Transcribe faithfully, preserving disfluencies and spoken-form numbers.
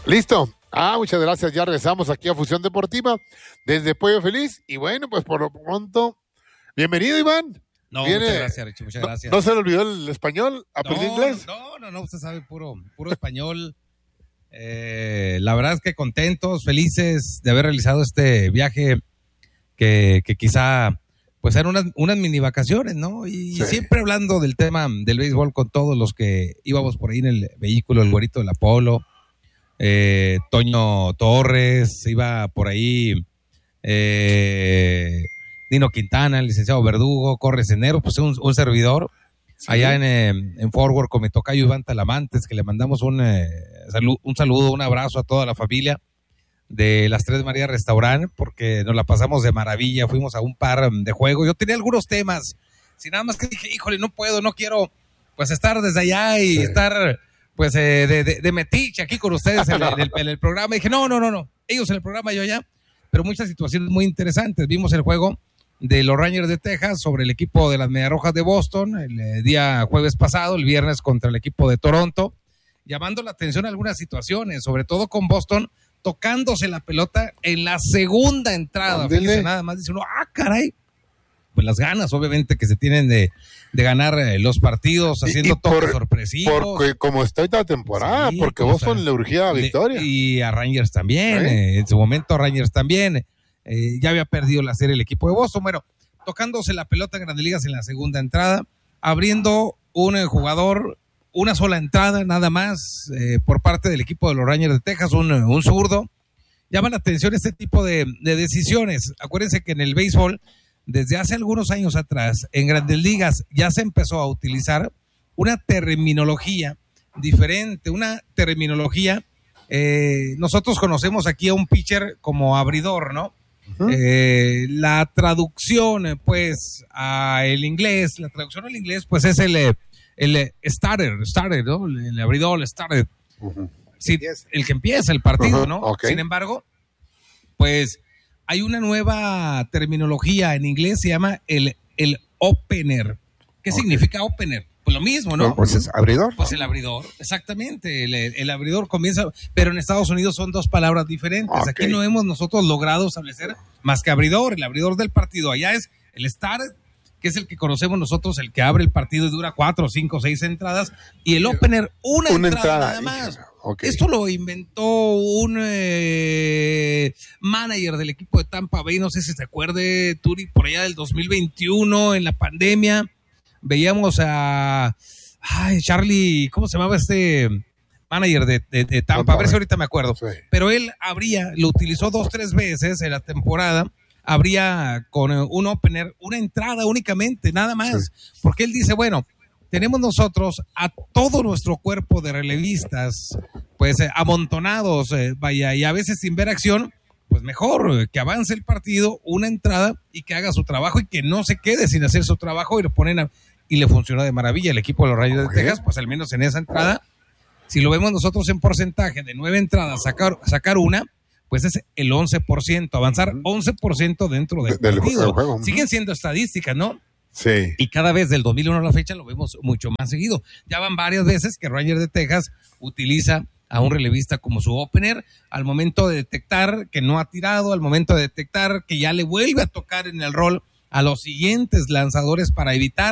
Listo. Ah, muchas gracias. Ya regresamos aquí a Fusión Deportiva desde Pollo Feliz. Y bueno, pues por lo pronto, bienvenido, Iván. No, Viene, muchas gracias, Richie, muchas no, gracias. ¿No se le olvidó el español? ¿Aprendió no, inglés? No, no, no, usted sabe puro, puro español. Eh, la verdad es que contentos, felices de haber realizado este viaje que, que quizá pues eran unas, unas mini vacaciones, ¿no? Y sí. Siempre hablando del tema del béisbol con todos los que íbamos por ahí en el vehículo, el güerito del Apolo, eh, Toño Torres, iba por ahí eh, Dino Quintana, el licenciado Verdugo, Corres Enero, pues un, un servidor. Sí. Allá en, eh, en Forward con mi tocayo Iván Talamantes, que le mandamos un, eh, salu- un saludo, un abrazo a toda la familia de las Tres Marías Restaurant, porque nos la pasamos de maravilla, fuimos a un par de juegos. Yo tenía algunos temas, si nada más que dije, híjole, no puedo, no quiero pues estar desde allá y sí. estar pues eh, de, de, de metiche aquí con ustedes en, en, el, en el programa. Y dije, no, no, no, no, ellos en el programa, yo allá, pero muchas situaciones muy interesantes. Vimos el juego de los Rangers de Texas sobre el equipo de las Medias Rojas de Boston el eh, día jueves pasado, el viernes contra el equipo de Toronto, llamando la atención a algunas situaciones, sobre todo con Boston tocándose la pelota en la segunda entrada. Fíjese, nada más dice uno, ah, caray, pues las ganas obviamente que se tienen de, de ganar eh, los partidos haciendo y, y toques por, sorpresivos. Porque como está esta temporada, sí, porque Boston le urgía a victoria. Y a Rangers también, ¿sí? eh, en su momento a Rangers también. Eh, ya había perdido la serie el equipo de Boston, bueno, tocándose la pelota en Grandes Ligas en la segunda entrada, abriendo un eh, jugador, una sola entrada nada más eh, por parte del equipo de los Rangers de Texas, un, un zurdo. Llama la atención este tipo de, de decisiones. Acuérdense que en el béisbol, desde hace algunos años atrás, en Grandes Ligas ya se empezó a utilizar una terminología diferente, una terminología, eh, nosotros conocemos aquí a un pitcher como abridor, ¿no? Uh-huh. Eh, la traducción pues a el inglés, la traducción al inglés pues es el, el starter, starter, ¿no? El abridor, el starter. Uh-huh. Sí, el que empieza el partido, uh-huh. ¿no? Okay. Sin embargo, pues hay una nueva terminología en inglés, se llama el, el opener. ¿Qué okay. significa opener? Pues lo mismo, ¿no? Pues es abridor. Pues el abridor, exactamente. El, el abridor comienza, pero en Estados Unidos son dos palabras diferentes. Okay. Aquí no hemos nosotros logrado establecer más que abridor. El abridor del partido allá es el starter, que es el que conocemos nosotros, el que abre el partido y dura cuatro, cinco, seis entradas. Y el opener, una, una entrada, entrada nada más. Okay. Esto lo inventó un eh, manager del equipo de Tampa Bay, no sé si se acuerde, Turi, por allá del dos mil veintiuno, en la pandemia. Veíamos a ay, Charlie, ¿cómo se llamaba este manager de, de, de Tampa? A ver si ahorita me acuerdo. Sí. Pero él abría, lo utilizó dos, tres veces en la temporada, abría con un opener, una entrada únicamente, nada más. Sí. Porque él dice, bueno, tenemos nosotros a todo nuestro cuerpo de relevistas, pues eh, amontonados, eh, vaya, y a veces sin ver acción, pues mejor eh, que avance el partido, una entrada y que haga su trabajo y que no se quede sin hacer su trabajo y lo ponen a, y le funcionó de maravilla el equipo de los Rangers okay. de Texas, pues al menos en esa entrada, si lo vemos nosotros en porcentaje de nueve entradas, sacar, sacar una, pues es el once por ciento, avanzar once por ciento dentro del, del partido. Del juego. Siguen siendo estadísticas, ¿no? Sí. Y cada vez del dos mil uno a la fecha lo vemos mucho más seguido. Ya van varias veces que Rangers de Texas utiliza a un relevista como su opener, al momento de detectar que no ha tirado, al momento de detectar que ya le vuelve a tocar en el rol a los siguientes lanzadores para evitar